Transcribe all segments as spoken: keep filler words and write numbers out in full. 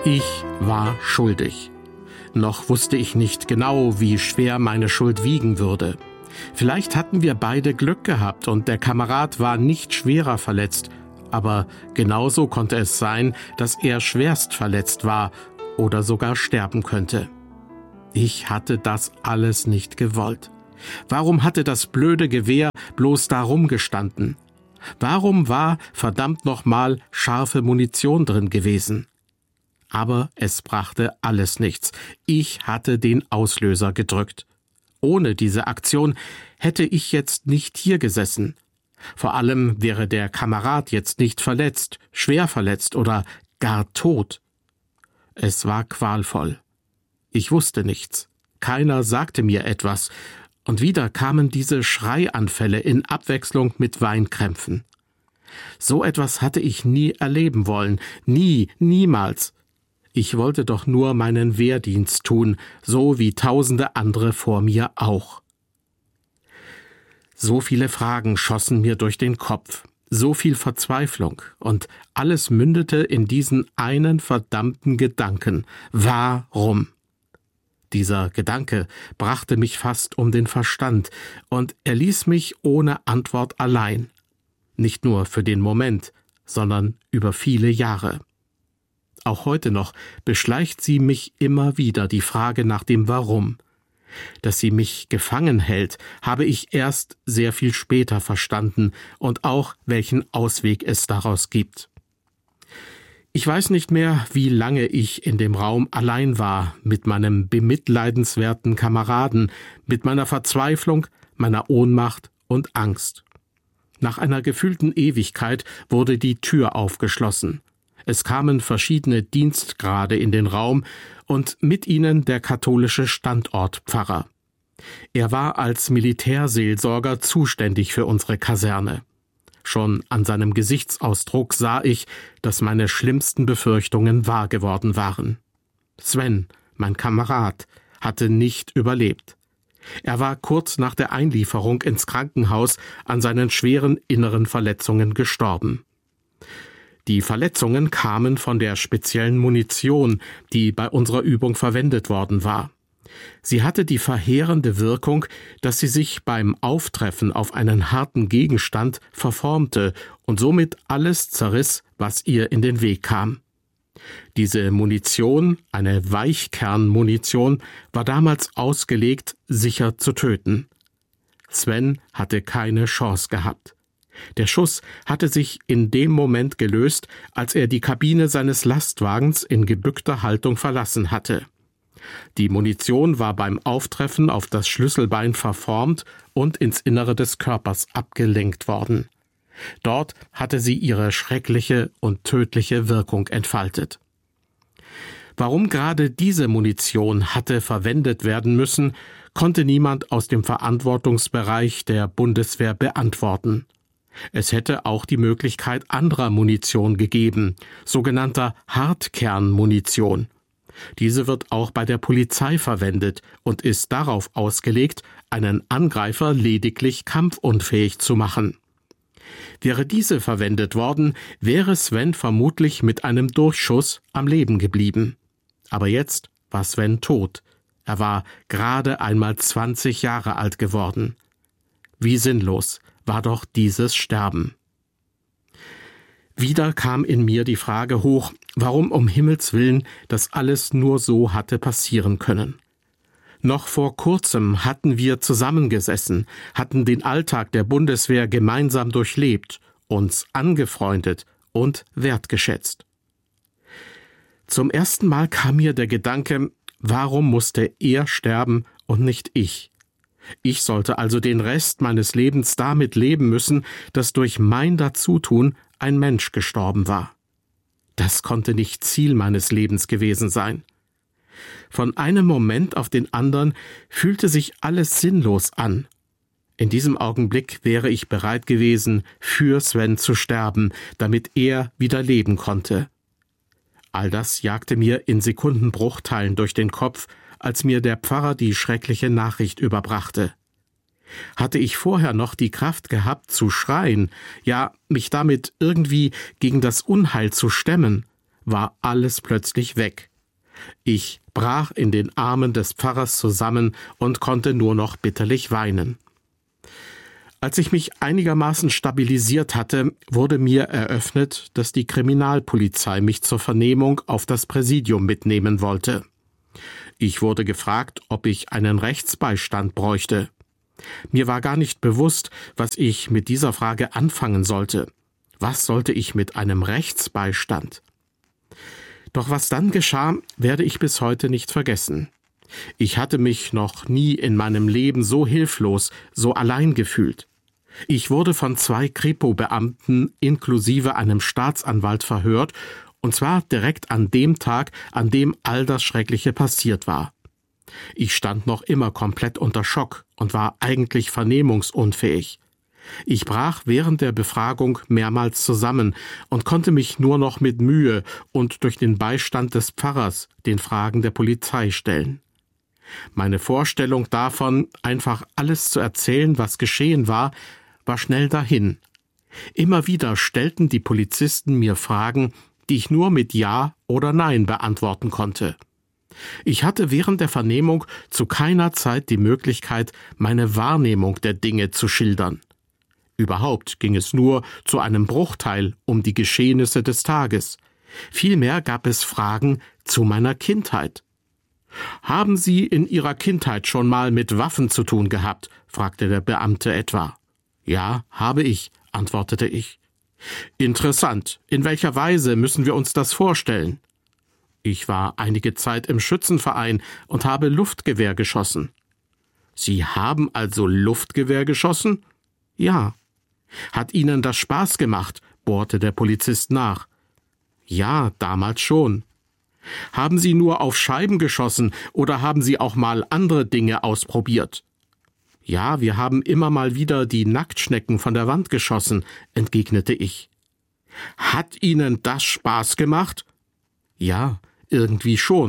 Ich war schuldig. Noch wusste ich nicht genau, wie schwer meine Schuld wiegen würde. Vielleicht hatten wir beide Glück gehabt und der Kamerad war nicht schwerer verletzt, aber genauso konnte es sein, dass er schwerst verletzt war oder sogar sterben könnte. Ich hatte das alles nicht gewollt. Warum hatte das blöde Gewehr bloß da rumgestanden? Warum war verdammt nochmal scharfe Munition drin gewesen? Aber es brachte alles nichts. Ich hatte den Auslöser gedrückt. Ohne diese Aktion hätte ich jetzt nicht hier gesessen. Vor allem wäre der Kamerad jetzt nicht verletzt, schwer verletzt oder gar tot. Es war qualvoll. Ich wusste nichts. Keiner sagte mir etwas. Und wieder kamen diese Schreianfälle in Abwechslung mit Weinkrämpfen. So etwas hatte ich nie erleben wollen. Nie, niemals. Ich wollte doch nur meinen Wehrdienst tun, so wie tausende andere vor mir auch. So viele Fragen schossen mir durch den Kopf, so viel Verzweiflung, und alles mündete in diesen einen verdammten Gedanken. Warum? Dieser Gedanke brachte mich fast um den Verstand, und er ließ mich ohne Antwort allein. Nicht nur für den Moment, sondern über viele Jahre. Auch heute noch beschleicht sie mich immer wieder, die Frage nach dem Warum. Dass sie mich gefangen hält, habe ich erst sehr viel später verstanden und auch, welchen Ausweg es daraus gibt. Ich weiß nicht mehr, wie lange ich in dem Raum allein war, mit meinem bemitleidenswerten Kameraden, mit meiner Verzweiflung, meiner Ohnmacht und Angst. Nach einer gefühlten Ewigkeit wurde die Tür aufgeschlossen. Es kamen verschiedene Dienstgrade in den Raum und mit ihnen der katholische Standortpfarrer. Er war als Militärseelsorger zuständig für unsere Kaserne. Schon an seinem Gesichtsausdruck sah ich, dass meine schlimmsten Befürchtungen wahr geworden waren. Sven, mein Kamerad, hatte nicht überlebt. Er war kurz nach der Einlieferung ins Krankenhaus an seinen schweren inneren Verletzungen gestorben. Die Verletzungen kamen von der speziellen Munition, die bei unserer Übung verwendet worden war. Sie hatte die verheerende Wirkung, dass sie sich beim Auftreffen auf einen harten Gegenstand verformte und somit alles zerriss, was ihr in den Weg kam. Diese Munition, eine Weichkernmunition, war damals ausgelegt, sicher zu töten. Sven hatte keine Chance gehabt. Der Schuss hatte sich in dem Moment gelöst, als er die Kabine seines Lastwagens in gebückter Haltung verlassen hatte. Die Munition war beim Auftreffen auf das Schlüsselbein verformt und ins Innere des Körpers abgelenkt worden. Dort hatte sie ihre schreckliche und tödliche Wirkung entfaltet. Warum gerade diese Munition hatte verwendet werden müssen, konnte niemand aus dem Verantwortungsbereich der Bundeswehr beantworten. Es hätte auch die Möglichkeit anderer Munition gegeben, sogenannter Hartkernmunition. Diese wird auch bei der Polizei verwendet und ist darauf ausgelegt, einen Angreifer lediglich kampfunfähig zu machen. Wäre diese verwendet worden, wäre Sven vermutlich mit einem Durchschuss am Leben geblieben. Aber jetzt war Sven tot. Er war gerade einmal zwanzig Jahre alt geworden. Wie sinnlos war doch dieses Sterben. Wieder kam in mir die Frage hoch, warum um Himmels Willen das alles nur so hatte passieren können. Noch vor kurzem hatten wir zusammengesessen, hatten den Alltag der Bundeswehr gemeinsam durchlebt, uns angefreundet und wertgeschätzt. Zum ersten Mal kam mir der Gedanke, warum musste er sterben und nicht ich? Ich sollte also den Rest meines Lebens damit leben müssen, dass durch mein Dazutun ein Mensch gestorben war. Das konnte nicht Ziel meines Lebens gewesen sein. Von einem Moment auf den anderen fühlte sich alles sinnlos an. In diesem Augenblick wäre ich bereit gewesen, für Sven zu sterben, damit er wieder leben konnte. All das jagte mir in Sekundenbruchteilen durch den Kopf, als mir der Pfarrer die schreckliche Nachricht überbrachte. Hatte ich vorher noch die Kraft gehabt, zu schreien, ja, mich damit irgendwie gegen das Unheil zu stemmen, war alles plötzlich weg. Ich brach in den Armen des Pfarrers zusammen und konnte nur noch bitterlich weinen. Als ich mich einigermaßen stabilisiert hatte, wurde mir eröffnet, dass die Kriminalpolizei mich zur Vernehmung auf das Präsidium mitnehmen wollte. Ich wurde gefragt, ob ich einen Rechtsbeistand bräuchte. Mir war gar nicht bewusst, was ich mit dieser Frage anfangen sollte. Was sollte ich mit einem Rechtsbeistand? Doch was dann geschah, werde ich bis heute nicht vergessen. Ich hatte mich noch nie in meinem Leben so hilflos, so allein gefühlt. Ich wurde von zwei Kripo-Beamten inklusive einem Staatsanwalt verhört, und zwar direkt an dem Tag, an dem all das Schreckliche passiert war. Ich stand noch immer komplett unter Schock und war eigentlich vernehmungsunfähig. Ich brach während der Befragung mehrmals zusammen und konnte mich nur noch mit Mühe und durch den Beistand des Pfarrers den Fragen der Polizei stellen. Meine Vorstellung davon, einfach alles zu erzählen, was geschehen war, war schnell dahin. Immer wieder stellten die Polizisten mir Fragen, die ich nur mit Ja oder Nein beantworten konnte. Ich hatte während der Vernehmung zu keiner Zeit die Möglichkeit, meine Wahrnehmung der Dinge zu schildern. Überhaupt ging es nur zu einem Bruchteil um die Geschehnisse des Tages. Vielmehr gab es Fragen zu meiner Kindheit. »Haben Sie in Ihrer Kindheit schon mal mit Waffen zu tun gehabt?« fragte der Beamte etwa. »Ja, habe ich«, antwortete ich. »Interessant. In welcher Weise müssen wir uns das vorstellen?« »Ich war einige Zeit im Schützenverein und habe Luftgewehr geschossen.« »Sie haben also Luftgewehr geschossen?« »Ja.« »Hat Ihnen das Spaß gemacht?« bohrte der Polizist nach. »Ja, damals schon.« »Haben Sie nur auf Scheiben geschossen oder haben Sie auch mal andere Dinge ausprobiert?« »Ja, wir haben immer mal wieder die Nacktschnecken von der Wand geschossen«, entgegnete ich. »Hat Ihnen das Spaß gemacht?« »Ja, irgendwie schon.«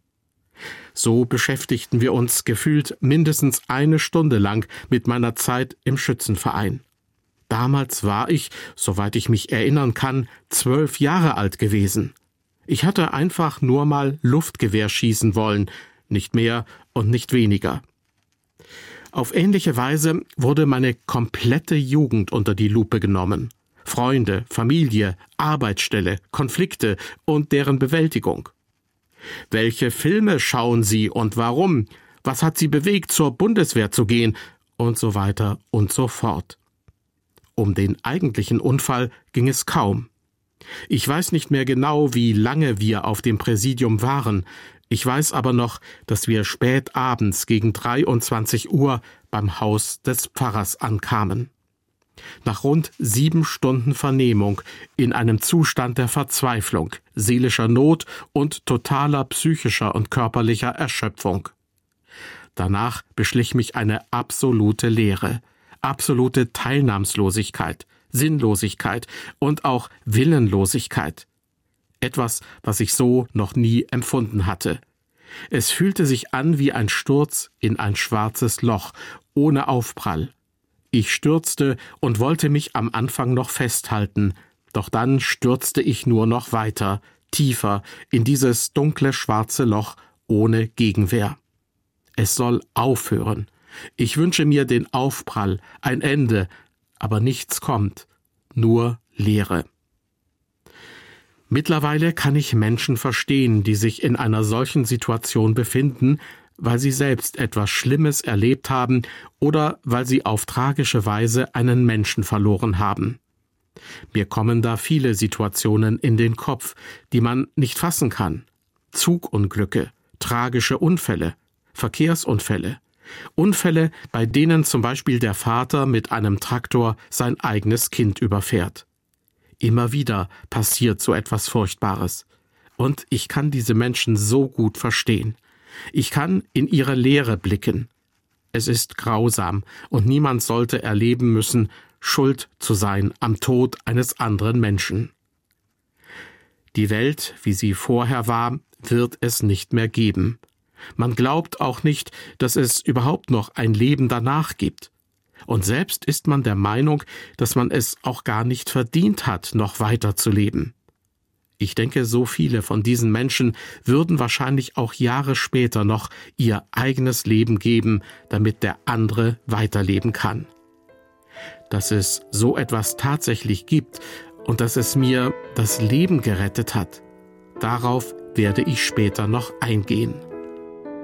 So beschäftigten wir uns gefühlt mindestens eine Stunde lang mit meiner Zeit im Schützenverein. Damals war ich, soweit ich mich erinnern kann, zwölf Jahre alt gewesen. Ich hatte einfach nur mal Luftgewehr schießen wollen, nicht mehr und nicht weniger. Auf ähnliche Weise wurde meine komplette Jugend unter die Lupe genommen. Freunde, Familie, Arbeitsstelle, Konflikte und deren Bewältigung. Welche Filme schauen Sie und warum? Was hat Sie bewegt, zur Bundeswehr zu gehen? Und so weiter und so fort. Um den eigentlichen Unfall ging es kaum. Ich weiß nicht mehr genau, wie lange wir auf dem Präsidium waren. Ich weiß aber noch, dass wir spät abends gegen dreiundzwanzig Uhr beim Haus des Pfarrers ankamen. Nach rund sieben Stunden Vernehmung, in einem Zustand der Verzweiflung, seelischer Not und totaler psychischer und körperlicher Erschöpfung. Danach beschlich mich eine absolute Leere, absolute Teilnahmslosigkeit, Sinnlosigkeit und auch Willenlosigkeit. Etwas, was ich so noch nie empfunden hatte. Es fühlte sich an wie ein Sturz in ein schwarzes Loch, ohne Aufprall. Ich stürzte und wollte mich am Anfang noch festhalten, doch dann stürzte ich nur noch weiter, tiefer in dieses dunkle schwarze Loch ohne Gegenwehr. Es soll aufhören. Ich wünsche mir den Aufprall, ein Ende, aber nichts kommt, nur Leere. Mittlerweile kann ich Menschen verstehen, die sich in einer solchen Situation befinden, weil sie selbst etwas Schlimmes erlebt haben oder weil sie auf tragische Weise einen Menschen verloren haben. Mir kommen da viele Situationen in den Kopf, die man nicht fassen kann. Zugunglücke, tragische Unfälle, Verkehrsunfälle, Unfälle, bei denen zum Beispiel der Vater mit einem Traktor sein eigenes Kind überfährt. Immer wieder passiert so etwas Furchtbares. Und ich kann diese Menschen so gut verstehen. Ich kann in ihre Leere blicken. Es ist grausam und niemand sollte erleben müssen, schuld zu sein am Tod eines anderen Menschen. Die Welt, wie sie vorher war, wird es nicht mehr geben. Man glaubt auch nicht, dass es überhaupt noch ein Leben danach gibt. Und selbst ist man der Meinung, dass man es auch gar nicht verdient hat, noch weiter zu leben. Ich denke, so viele von diesen Menschen würden wahrscheinlich auch Jahre später noch ihr eigenes Leben geben, damit der andere weiterleben kann. Dass es so etwas tatsächlich gibt und dass es mir das Leben gerettet hat, darauf werde ich später noch eingehen.